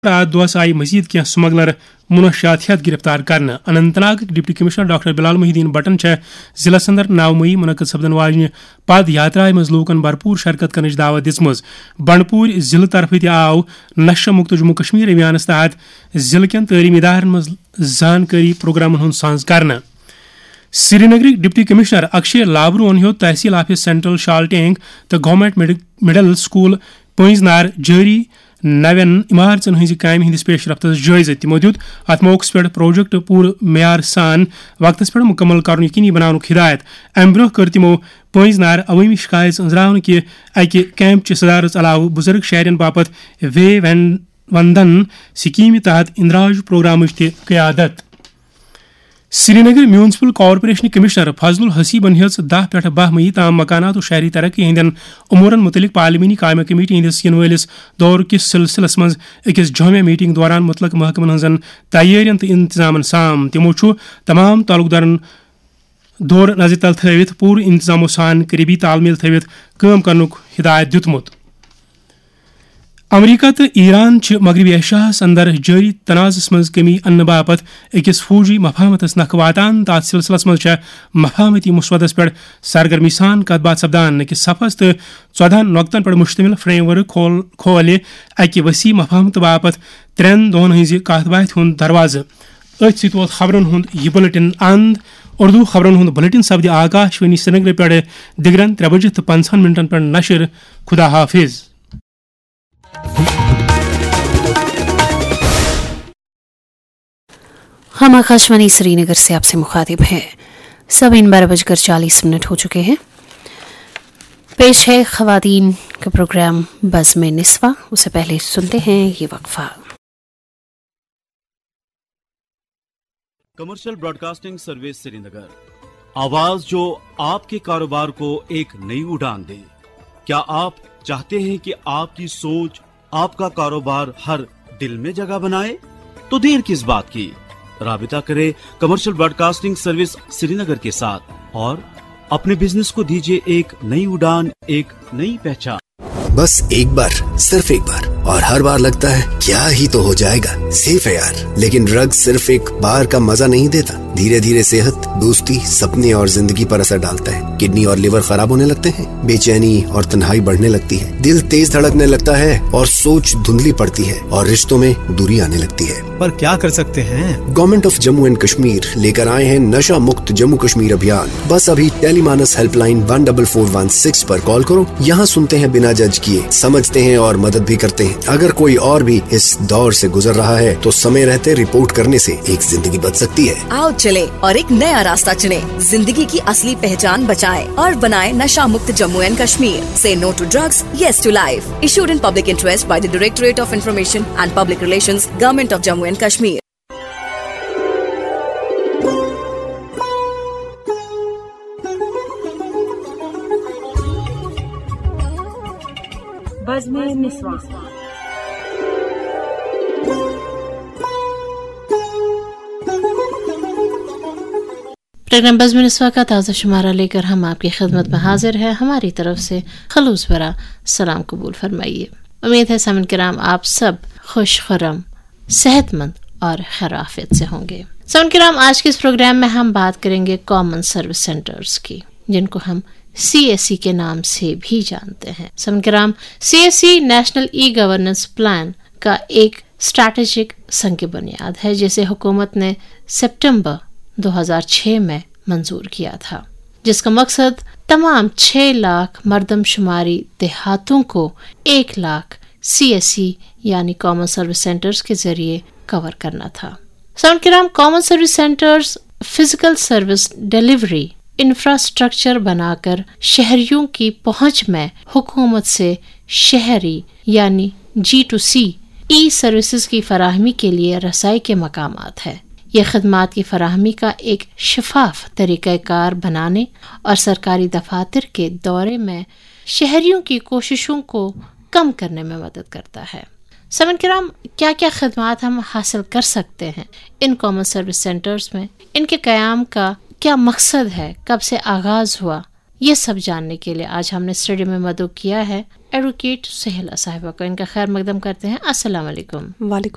رات دۄہس آیہِ مزید کینٛہہ سمگلر منشیات ہیتھ گرفتار کرنہٕ. Anant Nag deputy commissioner doctor بلال محی الدین بٹن ضلع اندر 9 مئی منعقد سپدن واجنہ پد یاترا مز لوکن بھرپور شرکت کرنچ دعوت دِژمٕژ. بنڈپور ضلع طرفہٕ تہِ آو نشہ مکت جموں کشمیر ابھیانس تحت ضلع کٮ۪ن تعلیمی ادارن مز زانکٲری پروگرامن ہُنٛد سانز کرنہٕ. سرینگرٕکۍ ڈپٹی کمشنر اکشے لابروَن ہیوٚت تحصیل آفس سینٹرل شال ٹینک تہٕ گورنمنٹ مڈل سکول پٲنٛژِ نار جٲری نوین عمارژن ہٕنٛزِ کامہِ ہٕنٛدِس پیش رفتس جٲیزٕ. تِمو دیُت اتھ موقعس پٮ۪ٹھ پروجیکٹ پوٗرٕ معیار سان وقتس پٮ۪ٹھ مُکمل کرُن یقینی بناونُک ہدایت. امہِ برٛونٛہہ کٔر تِمو پٲنٛژِ نار عوٲمی شکایت أنٛزراونہٕ کہِ اکہِ کیمپچہِ صدارت علاوٕ بُزرگ شہرین باپت وے وندن سکیٖمہِ تحت اندراج پروگرامٕچ تہِ قیادت. سرینگر میونسپل کارپوریشن کمشنر فضل الحسیبن ہیٚژ 10 پٮ۪ٹھ 12 مئی تام مکانات و شہری ترقی ہندین امورن متعلق پارلیمانی کامہ کمیٹی ہندس ین وٲلس دورٕ کس سلسلس منٛز أکِس جامع میٹنگ دوران متعلق محکمن ہٕنٛزن تیٲرین تہٕ انتظامن سام. تِمو چھُ تمام تعلقدارن دورٕ نظرِ تل تھٲوِتھ پوٗرٕ انتظامو سان قریبی تال میل تھٲوِتھ کٲم کرنُک ہدایت دیُتمُت. امریکہ تہٕ ایران چھِ مغربی ایشیاہس اندر جٲری تنازعس منٛز کمی اننہٕ باپتھ أکِس فوجی مفاہمتس نکھٕ واتان. تتھ سلسلس منٛز چھےٚ مفاہمتی مسودس پٮ۪ٹھ سرگرمی سان کتھ باتھ سپدان. أکِس صفس تہٕ 14 نۄقطن پٮ۪ٹھ مشتمل فریم ورک کھولہِ اکہِ وسیع مفاہمتہٕ باپتھ 3 دۄہن ہٕنٛزِ کتھ باتھِ ہُنٛد دروازٕ. أتھۍ سۭتۍ ووت خبرن ہُنٛد یہِ بُلٹن اند. اردو خبرن ہُنٛد بُلٹن سپدِ آکاشوانی سرینگر پٮ۪ٹھ دِگرن 3:50 پٮ۪ٹھ نشر. خدا حافظ. ہم آکاشوانی سری نگر سے آپ سے مخاطب ہیں. سب 12:40 ہو چکے ہیں. پیش ہے خواتین کا پروگرام بزم نسواں. اس سے پہلے سنتے ہیں یہ وقفہ. کمرشل براڈ کاسٹنگ سروس سری نگر، آواز جو آپ کے کاروبار کو ایک نئی اڑان دے. کیا آپ چاہتے ہیں کہ آپ کی سوچ آپ کا کاروبار ہر دل میں جگہ بنائے؟ تو دیر کس بات کی، رابطہ کرے کمرشل براڈ کاسٹنگ سروس سری نگر کے ساتھ اور اپنے بزنس کو دیجیے ایک نئی اڑان، ایک نئی پہچان. بس ایک بار، صرف ایک بار، اور ہر بار لگتا ہے کیا ہی تو ہو جائے گا، سیف ہے یار. لیکن ڈرگ صرف ایک بار کا مزہ نہیں دیتا، دھیرے دھیرے صحت، دوستی، سپنے اور زندگی پر اثر ڈالتا ہے. کڈنی اور لیور خراب ہونے لگتے ہیں، بے چینی اور تنہائی بڑھنے لگتی ہے، دل تیز دھڑکنے لگتا ہے اور سوچ دھندلی پڑتی ہے اور رشتوں میں دوری آنے لگتی ہے. پر کیا کر سکتے ہیں؟ Government of Jammu and Kashmir لے کر آئے ہیں نشہ مکت جموں کشمیر ابھیان. بس ابھی ٹیلی مانس ہیلپ لائن 14416 پر کال کرو. یہاں سنتے ہیں بنا جج کیے، سمجھتے ہیں اور مدد بھی کرتے ہیں. اگر کوئی اور بھی اس دور سے گزر رہا ہے تو سمے رہتے رپورٹ کرنے سے ایک زندگی بچ سکتی ہے. آؤ چلے اور ایک نیا راستہ چنے، زندگی کی اصلی پہچان بچائیں اور بنائیں نشہ مکت Jammu and Kashmir. Say no to drugs, yes to life. Issued in public interest by the Directorate of Information and Public Relations, Government of Jammu and Kashmir. بزم نسواں. پروگرام بزم نسواں کا تازہ شمارہ لے کر ہم آپ کی خدمت میں حاضر ہیں. ہماری طرف سے خلوص بھرا سلام قبول فرمائیے. امید ہے سامعین کرام آپ سب خوش خرم، صحت مند اور خیر عافیت سے ہوں گے. سامعین کرام آج کے اس پروگرام میں ہم بات کریں گے کامن سروس سینٹرز کی، جن کو ہم CSC کے نام سے بھی جانتے ہیں. سامعین کرام CSC national e governance plan کا ایک اسٹریٹجک سنگ بنیاد ہے جسے حکومت نے سپٹمبر 2006 میں منظور کیا تھا، جس کا مقصد تمام 6 لاکھ مردم شماری دیہاتوں کو 1 لاکھ CSC یعنی کامن سروس سینٹرز کے ذریعے کور کرنا تھا. سامعین کرام common service centres physical service delivery infrastructure بنا کر شہریوں کی پہنچ میں حکومت سے شہری یعنی G2C ای سروسز کی فراہمی کے لیے رسائی کے مقامات ہے. یہ خدمات کی فراہمی کا ایک شفاف طریقہ کار بنانے اور سرکاری دفاتر کے دورے میں شہریوں کی کوششوں کو کم کرنے میں مدد کرتا ہے. سامعین کرام کیا کیا خدمات ہم حاصل کر سکتے ہیں ان کامن سروس سینٹرز میں، ان کے قیام کا کیا مقصد ہے، کب سے آغاز ہوا، یہ سب جاننے کے لیے آج ہم نے اسٹوڈیو میں مدعو کیا ہے ایڈوکیٹ سہیلا صاحبہ کو. ان کا خیر مقدم کرتے ہیں. السلام علیکم. وعلیکم